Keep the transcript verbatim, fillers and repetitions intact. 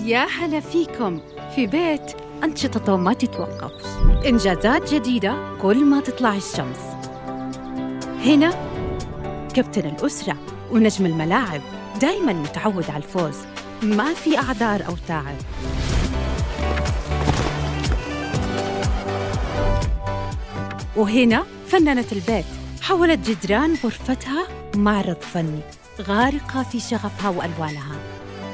يا هلا فيكم في بيت أنشطته ما تتوقف، إنجازات جديدة كل ما تطلع الشمس. هنا كابتن الأسرة ونجم الملاعب دايماً متعود على الفوز، ما في أعذار أو تعب. وهنا فنانة البيت حولت جدران غرفتها معرض فني، غارقة في شغفها وألوانها.